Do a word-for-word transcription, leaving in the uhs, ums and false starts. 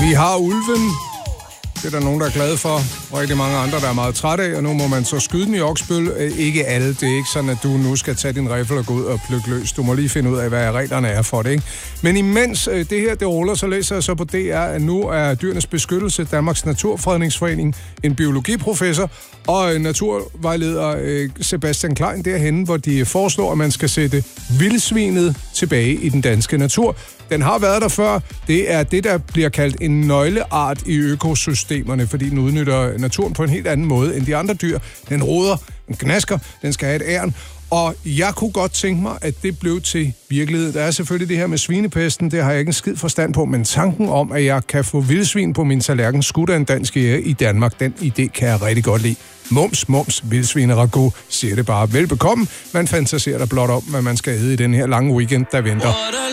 Vi har ulven. Det er der nogen, der er glade for. Rigtig mange andre, der er meget trætte af. Og nu må man så skyde den i Oksbøl. Ikke alle. Det er ikke sådan, at du nu skal tage din riffel og gå ud og plukke løs. Du må lige finde ud af, hvad reglerne er for det, ikke? Men imens det her, det ruller, så læser jeg så på D R, at nu er Dyrenes Beskyttelse, Danmarks Naturfredningsforening, en biologiprofessor og naturvejleder Sebastian Klein derhenne, hvor de foreslår, at man skal sætte vildsvinet tilbage i den danske natur. Den har været der før. Det er det, der bliver kaldt en nøgleart i økosystemerne, fordi den udnytter naturen på en helt anden måde end de andre dyr. Den roder, den knasker, den skal have et ærn. Og jeg kunne godt tænke mig, at det blev til virkelighed. Der er selvfølgelig det her med svinepesten, det har jeg ikke en skid forstand på, men tanken om, at jeg kan få vildsvin på min tallerken, skudt af en dansk jæger i Danmark, den idé kan jeg rigtig godt lide. Mums, mums, vildsvineragot, siger det bare velbekomme. Man fantaserer der blot om, hvad man skal æde i den her lange weekend, der venter.